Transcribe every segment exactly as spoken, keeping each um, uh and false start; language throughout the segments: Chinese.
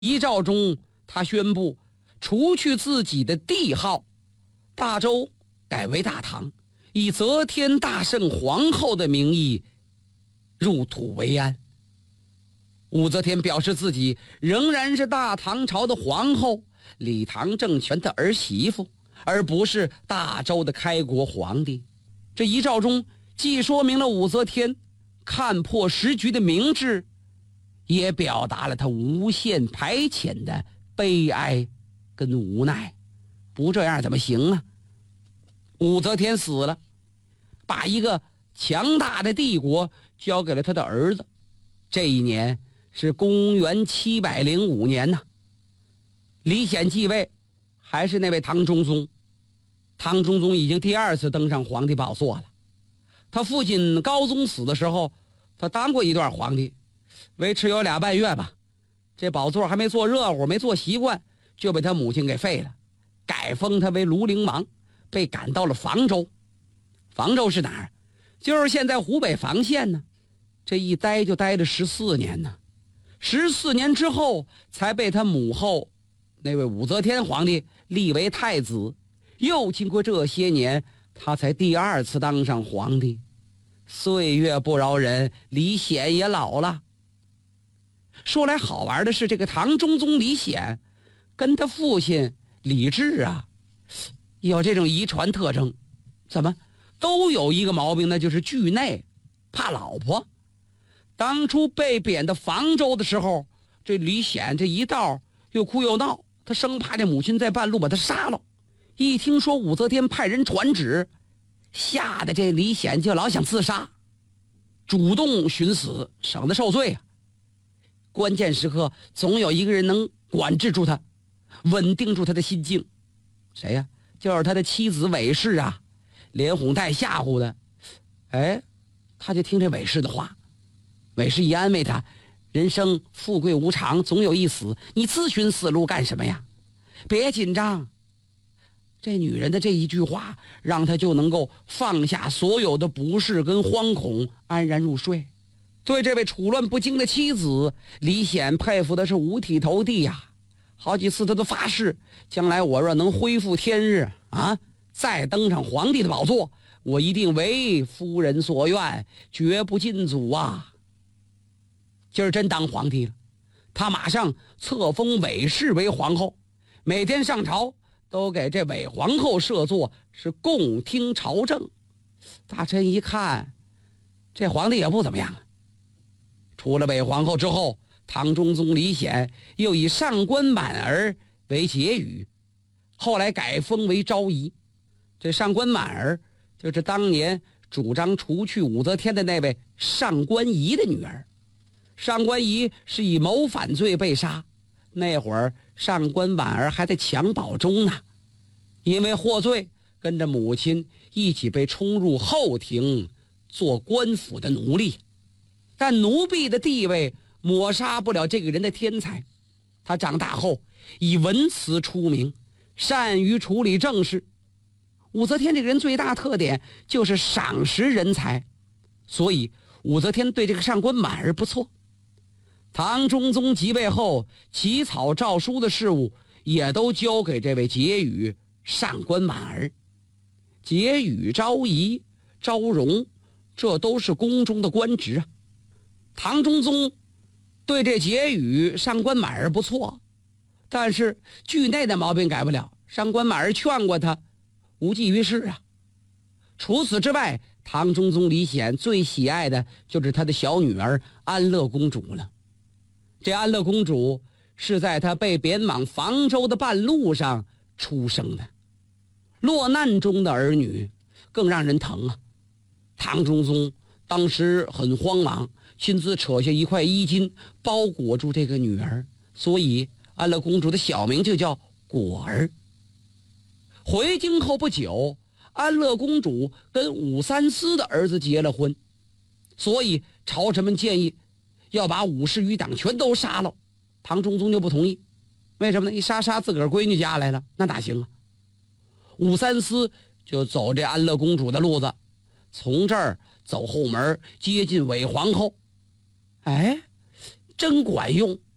遗诏中他宣布除去自己的帝号，大周改为大唐，以则天大圣皇后的名义入土为安。武则天表示自己仍然是大唐朝的皇后，李唐政权的儿媳妇，而不是大周的开国皇帝。这遗诏中既说明了武则天看破时局的明智，也表达了他无限排遣的悲哀跟无奈。不这样怎么行啊？武则天死了，把一个强大的帝国交给了他的儿子。这一年是公元七百零五年呐、啊。李显继位，还是那位唐中宗。唐中宗已经第二次登上皇帝宝座了。他父亲高宗死的时候，他当过一段皇帝，维持有俩半月吧。这宝座还没坐热乎，没坐习惯，就被他母亲给废了，改封他为庐陵王，被赶到了房州。房州是哪儿？就是现在湖北房县呢。这一待就待了十四年呢。十四年之后，才被他母后那位武则天皇帝立为太子。又经过这些年，他才第二次当上皇帝。岁月不饶人，李显也老了。说来好玩的是，这个唐中宗李显跟他父亲李治啊有这种遗传特征。怎么都有一个毛病，那就是惧内，怕老婆。当初被贬到房州的时候，这李显这一道又哭又闹，他生怕这母亲在半路把他杀了。一听说武则天派人传旨，吓得这李显就老想自杀，主动寻死，省得受罪啊。关键时刻总有一个人能管制住他，稳定住他的心境。谁呀、啊？就是他的妻子韦氏啊，连哄带吓唬的。哎，他就听这韦氏的话。韦氏一安慰他，人生富贵无常，总有一死，你自寻死路干什么呀？别紧张。这女人的这一句话，让他就能够放下所有的不适跟惶恐，安然入睡。对这位处乱不惊的妻子，李显佩服的是五体投地呀、啊。好几次他都发誓，将来我若能恢复天日啊，再登上皇帝的宝座，我一定为夫人所愿，绝不进阻啊。今儿真当皇帝了，他马上册封韦氏为皇后，每天上朝都给这韦皇后设座，是共听朝政。大臣一看，这皇帝也不怎么样啊。除了韦皇后之后，唐中宗李显又以上官满儿为节语，后来改封为昭仪。这上官满儿就是当年主张除去武则天的那位上官仪的女儿。上官仪是以谋反罪被杀，那会儿上官婉儿还在襁褓中呢，因为获罪，跟着母亲一起被冲入后庭做官府的奴隶。但奴婢的地位抹杀不了这个人的天才。他长大后以文辞出名，善于处理政事。武则天这个人最大特点就是赏识人才，所以武则天对这个上官婉儿不错。唐中宗即位后，起草诏书的事务也都交给这位节语上官婉儿。节语、昭仪、昭容，这都是宫中的官职啊。唐中宗对这节语上官婉儿不错，但是惧内的毛病改不了，上官婉儿劝过他，无济于事啊。除此之外，唐中宗李显最喜爱的就是他的小女儿安乐公主了。这安乐公主是在她被贬往房州的半路上出生的，落难中的儿女更让人疼啊。唐中宗当时很慌忙，亲自扯下一块衣襟包裹住这个女儿，所以安乐公主的小名就叫果儿。回京后不久，安乐公主跟武三思的儿子结了婚，所以朝臣们建议要把武氏余党全都杀了。唐中宗就不同意，为什么呢？一杀杀自个儿闺女家来了，那哪行啊？武三思就走这安乐公主的路子，从这儿走后门接近韦皇后。哎，真管用，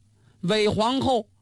韦皇后